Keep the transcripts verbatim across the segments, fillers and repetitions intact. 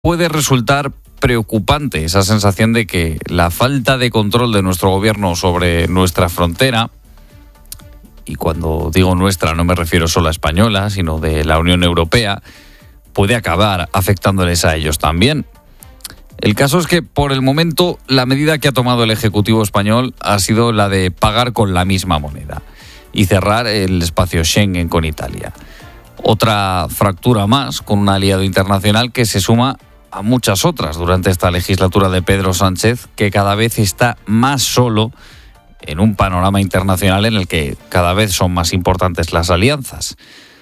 puede resultar preocupante esa sensación de que la falta de control de nuestro gobierno sobre nuestra frontera, y cuando digo nuestra no me refiero solo a española, sino de la Unión Europea, puede acabar afectándoles a ellos también. El caso es que, por el momento, la medida que ha tomado el Ejecutivo español ha sido la de pagar con la misma moneda y cerrar el espacio Schengen con Italia. Otra fractura más con un aliado internacional que se suma a muchas otras durante esta legislatura de Pedro Sánchez, que cada vez está más solo en un panorama internacional en el que cada vez son más importantes las alianzas.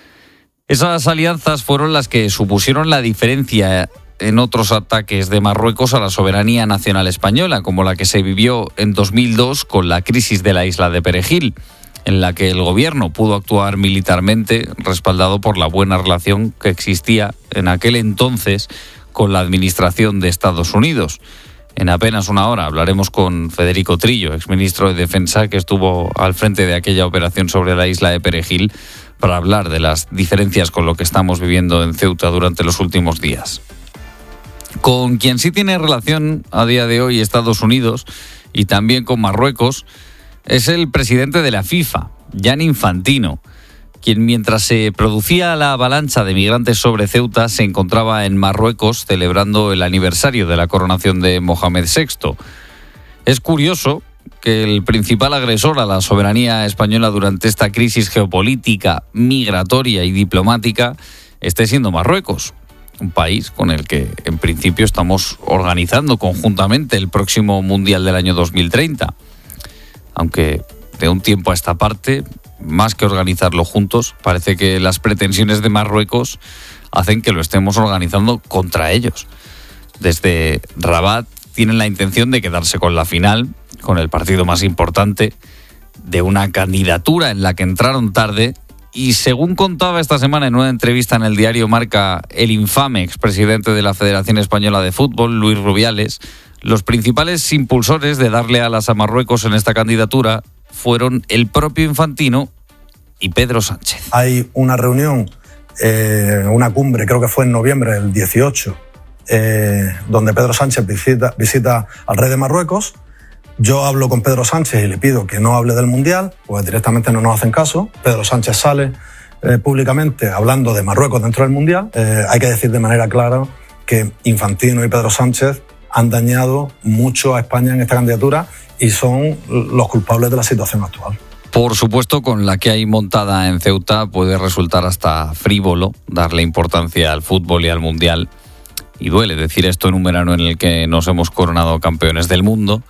Esas alianzas fueron las que supusieron la diferencia en otros ataques de Marruecos a la soberanía nacional española, como la que se vivió en dos mil dos con la crisis de la isla de Perejil, en la que el gobierno pudo actuar militarmente, respaldado por la buena relación que existía en aquel entonces con la administración de Estados Unidos. En apenas una hora hablaremos con Federico Trillo, exministro de Defensa, que estuvo al frente de aquella operación sobre la isla de Perejil, para hablar de las diferencias con lo que estamos viviendo en Ceuta durante los últimos días. Con quien sí tiene relación a día de hoy Estados Unidos y también con Marruecos es el presidente de la FIFA, Gianni Infantino, quien mientras se producía la avalancha de migrantes sobre Ceuta se encontraba en Marruecos celebrando el aniversario de la coronación de Mohamed sexto. Es curioso que el principal agresor a la soberanía española durante esta crisis geopolítica, migratoria y diplomática esté siendo Marruecos, un país con el que en principio estamos organizando conjuntamente el próximo Mundial del año dos mil treinta. Aunque de un tiempo a esta parte, más que organizarlo juntos, parece que las pretensiones de Marruecos hacen que lo estemos organizando contra ellos. Desde Rabat tienen la intención de quedarse con la final, con el partido más importante, de una candidatura en la que entraron tarde, y según contaba esta semana en una entrevista en el diario Marca el infame expresidente de la Federación Española de Fútbol, Luis Rubiales, los principales impulsores de darle alas a Marruecos en esta candidatura fueron el propio Infantino y Pedro Sánchez. Hay una reunión, eh, una cumbre, creo que fue en noviembre del dieciocho, eh, donde Pedro Sánchez visita, visita al rey de Marruecos. Yo hablo con Pedro Sánchez y le pido que no hable del Mundial, pues directamente no nos hacen caso. Pedro Sánchez sale eh, públicamente hablando de Marruecos dentro del Mundial. Eh, hay que decir de manera clara que Infantino y Pedro Sánchez han dañado mucho a España en esta candidatura y son los culpables de la situación actual. Por supuesto, con la que hay montada en Ceuta puede resultar hasta frívolo darle importancia al fútbol y al Mundial. Y duele decir esto en un verano en el que nos hemos coronado campeones del mundo,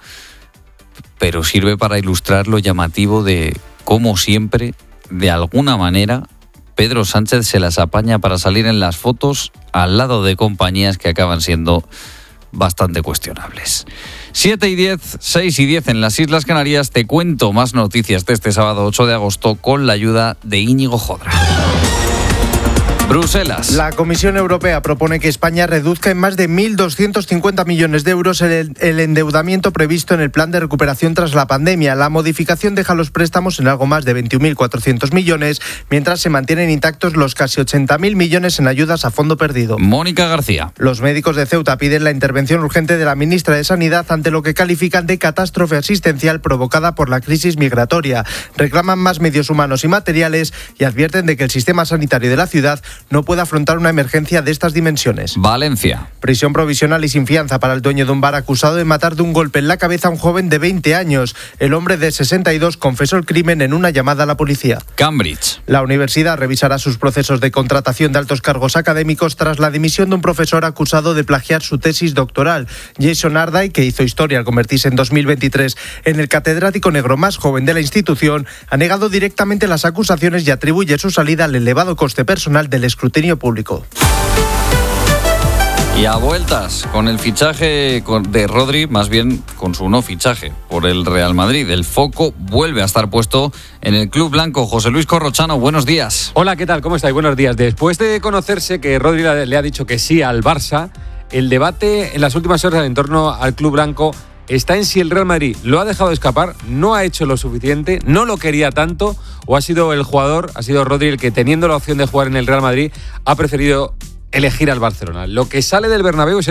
pero sirve para ilustrar lo llamativo de cómo siempre, de alguna manera, Pedro Sánchez se las apaña para salir en las fotos al lado de compañías que acaban siendo bastante cuestionables. siete y diez, seis y diez en las Islas Canarias. Te cuento más noticias de este sábado ocho de agosto con la ayuda de Íñigo Jodra. Bruselas. La Comisión Europea propone que España reduzca en más de mil doscientos cincuenta millones de euros el, el endeudamiento previsto en el plan de recuperación tras la pandemia. La modificación deja los préstamos en algo más de veintiún mil cuatrocientos millones, mientras se mantienen intactos los casi ochenta mil millones en ayudas a fondo perdido. Mónica García. Los médicos de Ceuta piden la intervención urgente de la ministra de Sanidad ante lo que califican de catástrofe asistencial provocada por la crisis migratoria. Reclaman más medios humanos y materiales y advierten de que el sistema sanitario de la ciudad no puede afrontar una emergencia de estas dimensiones. Valencia. Prisión provisional y sin fianza para el dueño de un bar acusado de matar de un golpe en la cabeza a un joven de veinte años. El hombre de sesenta y dos confesó el crimen en una llamada a la policía. Cambridge. La universidad revisará sus procesos de contratación de altos cargos académicos tras la dimisión de un profesor acusado de plagiar su tesis doctoral. Jason Arday, que hizo historia al convertirse en dos mil veintitrés en el catedrático negro más joven de la institución, ha negado directamente las acusaciones y atribuye su salida al elevado coste personal del escrutinio público. Y a vueltas con el fichaje de Rodri, más bien con su no fichaje por el Real Madrid. El foco vuelve a estar puesto en el club blanco. José Luis Corrochano, buenos días. Hola, ¿qué tal? ¿Cómo estáis? Buenos días. Después de conocerse que Rodri le ha dicho que sí al Barça, el debate en las últimas horas en torno al club blanco está en si el Real Madrid lo ha dejado escapar, no ha hecho lo suficiente, no lo quería tanto, o ha sido el jugador, ha sido Rodri el que, teniendo la opción de jugar en el Real Madrid, ha preferido elegir al Barcelona. Lo que sale del Bernabéu es